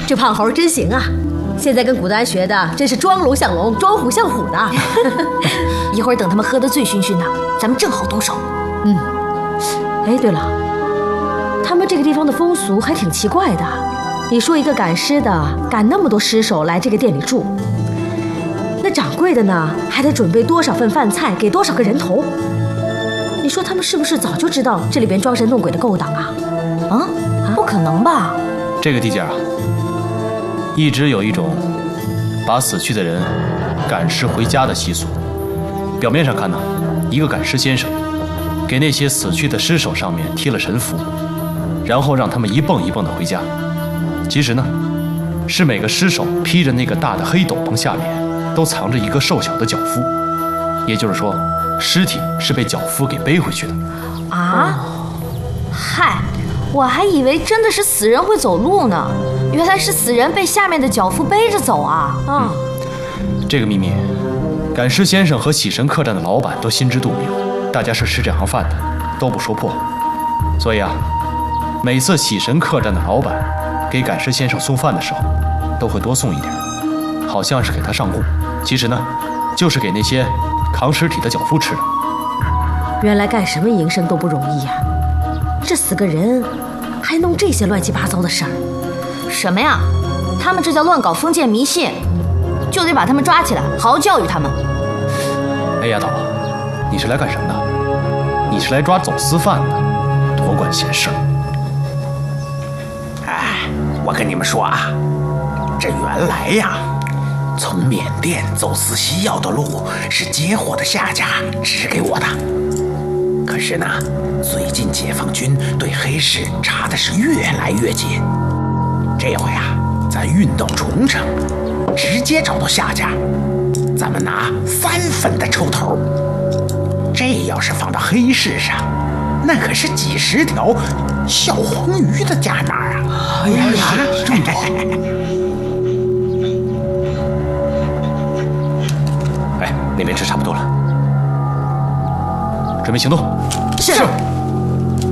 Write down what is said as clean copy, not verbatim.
这胖猴真行啊！现在跟古丹学的真是装龙像龙，装虎像虎的。 一会儿等他们喝得醉醺醺的，咱们正好动手。 哎，对了，他们这个地方的风俗还挺奇怪的。你说一个赶尸的赶那么多尸首来这个店里住，那掌柜的呢，还得准备多少份饭菜给多少个人头？你说他们是不是早就知道这里边装神弄鬼的勾当啊？ 不可能吧？ 这个地界啊，一直有一种把死去的人赶尸回家的习俗。表面上看呢，一个赶尸先生给那些死去的尸首上面贴了神符，然后让他们一蹦一蹦的回家。其实呢，是每个尸首披着那个大的黑斗篷，下面都藏着一个瘦小的脚夫，也就是说，尸体是被脚夫给背回去的。 啊？嗨，我还以为真的是死人会走路呢，原来是死人被下面的脚夫背着走啊！ 这个秘密，赶尸先生和喜神客栈的老板都心知肚明，大家是吃这行饭的，都不说破。所以啊，每次喜神客栈的老板给赶尸先生送饭的时候，都会多送一点，好像是给他上供，其实呢，就是给那些扛尸体的脚夫吃的。 原来干什么营生都不容易呀！这死个人，还弄这些乱七八糟的事儿。 什么呀？他们这叫乱搞封建迷信，就得把他们抓起来，好好教育他们。 哎呀，岛，你是来干什么的？你是来抓走私犯的，多管闲事。 哎，我跟你们说啊，这原来呀，从缅甸走私西药的路是接货的夏家指给我的。可是呢，最近解放军对黑市查的是越来越紧。这回啊，咱运到重城，直接找到夏家，咱们拿3分的抽头。这要是放到黑市上，那可是几10条小黄鱼的价码啊！哎呀，这么多！ 哎，那边吃差不多了，准备行动。 是。